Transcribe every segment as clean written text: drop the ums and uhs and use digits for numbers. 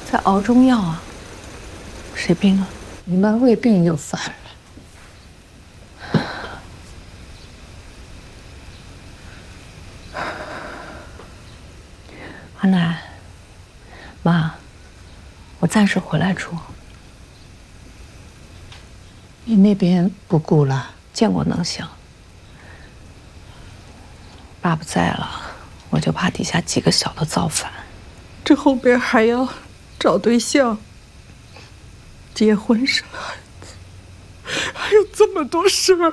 在熬中药啊。谁病了？ 你妈胃病又犯了。 阿奶，妈，我暂时回来住。 你那边不顾了？ 建国能行。爸不在了，我就怕底下几个小的造反。这后边还要找对象、结婚、生孩子，还有这么多事儿。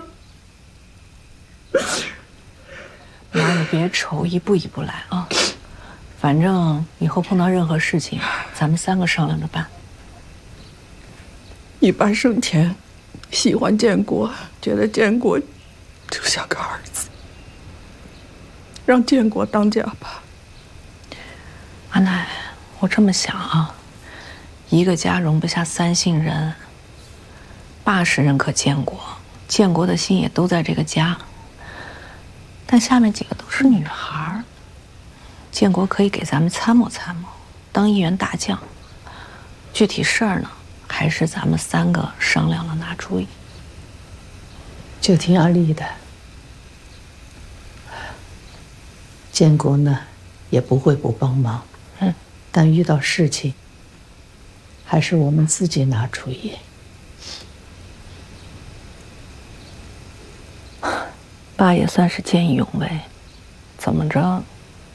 妈，你别愁，一步一步来啊。反正以后碰到任何事情，咱们3个商量着办。你爸生前喜欢建国，觉得建国就像个儿子，让建国当家吧。阿奶，我这么想啊，一个家容不下3姓人。爸是认可建国，建国的心也都在这个家，但下面几个都是女孩儿。建国可以给咱们参谋参谋，当一员大将。具体事儿呢，还是咱们3个商量了拿主意。 就听阿丽的。建国呢，也不会不帮忙。但遇到事情，还是我们自己拿主意。 爸也算是见义勇为，怎么着